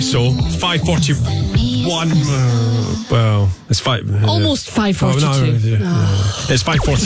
So 5:41. Well, it's almost 5:42. It's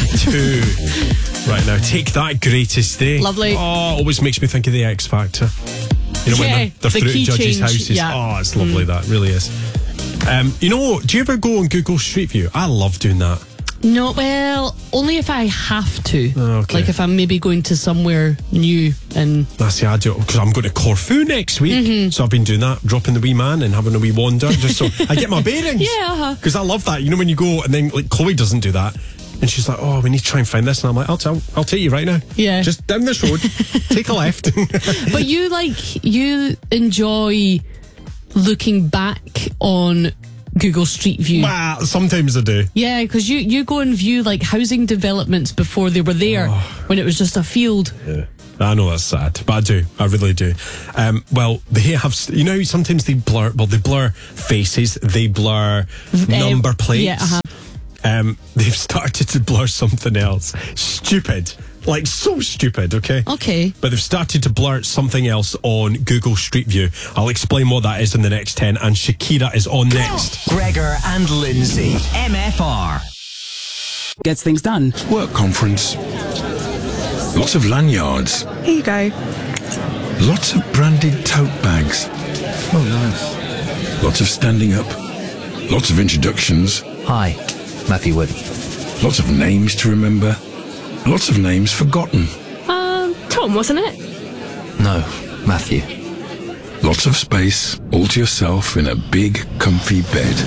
5:42 right now. Take that, greatest day. Lovely. Oh, always makes me think of the X Factor. You know, when they're through key judges' change, houses. yeah. Oh, it's lovely. That really is. You know, do you ever go on Google Street View? I love doing that. No, well, only if I have to. Okay. Like if I'm maybe going to somewhere new and... That's the idea, because I'm going to Corfu next week. So I've been doing that, dropping the wee man and having a wee wander, just so I get my bearings. Yeah. Because I love that. You know, when you go and then, like, Chloe doesn't do that. And she's like, oh, we need to try and find this. And I'm like, I'll take you right now. Yeah. Just down this road, take a left. But you enjoy looking back on Google Street View. Well, sometimes I do. Yeah, because you go and view like housing developments before they were there, when it was just a field. Yeah. I know that's sad, but I do. I really do. Well, they have, you know, sometimes they blur faces, they blur number plates. Yeah, they've started to blur something else. Stupid. Like, so stupid, okay? Okay. But they've started to blur something else on Google Street View. I'll explain what that is in the next 10, and Shakira is on next. Gregor and Lindsay, MFR. Gets things done. Work conference. Lots of lanyards. Here you go. Lots of branded tote bags. Oh, nice. Lots of standing up. Lots of introductions. Hi, Matthew Wood. Lots of names to remember. Lots of names forgotten. Tom, wasn't it? No, Matthew. Lots of space, all to yourself in a big, comfy bed.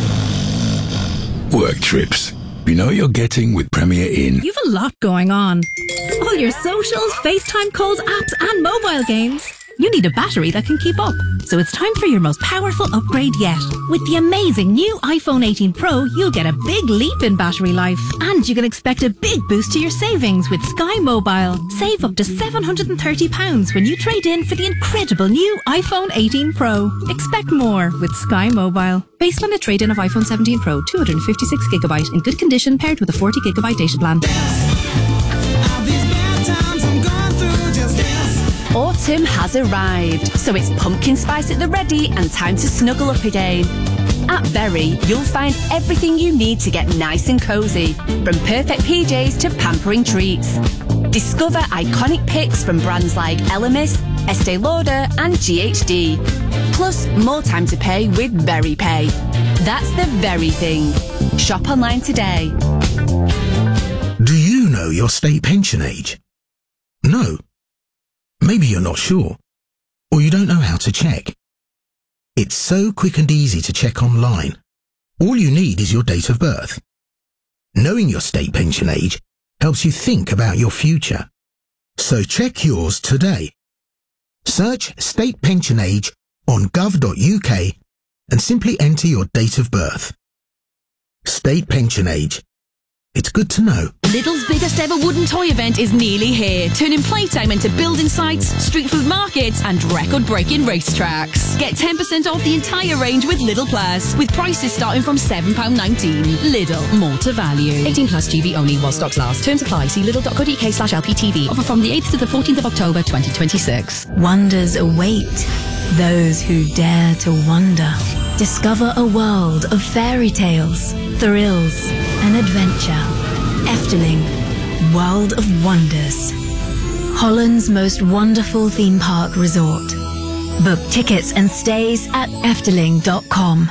Work trips. You know what you're getting with Premier Inn. You've a lot going on. All your socials, FaceTime calls, apps, and mobile games. You need a battery that can keep up. So it's time for your most powerful upgrade yet. With the amazing new iPhone 18 Pro, you'll get a big leap in battery life. And you can expect a big boost to your savings with Sky Mobile. Save up to £730 when you trade in for the incredible new iPhone 18 Pro. Expect more with Sky Mobile. Based on a trade-in of iPhone 17 Pro, 256GB in good condition paired with a 40GB data plan. Autumn has arrived, so it's pumpkin spice at the ready and time to snuggle up again. At Berry, you'll find everything you need to get nice and cosy, from perfect PJs to pampering treats. Discover iconic picks from brands like Elemis, Estee Lauder and GHD. Plus, more time to pay with Berry Pay. That's the very thing. Shop online today. Do you know your state pension age? No. Maybe you're not sure, or you don't know how to check. It's so quick and easy to check online. All you need is your date of birth. Knowing your state pension age helps you think about your future. So check yours today. Search state pension age on gov.uk and simply enter your date of birth. State pension age. It's good to know. Lidl's biggest ever wooden toy event is nearly here, turning playtime into building sites, street food markets and record-breaking racetracks. Get 10% off the entire range with Lidl Plus, with prices starting from £7.19. Lidl, more to value. 18 plus GB only while stocks last. Terms apply. See lidl.co.uk/LPTV. Offer from the 8th to the 14th of October 2026. Wonders await those who dare to wonder. Discover a world of fairy tales, thrills and adventure. Efteling, World of Wonders. Holland's most wonderful theme park resort. Book tickets and stays at efteling.com.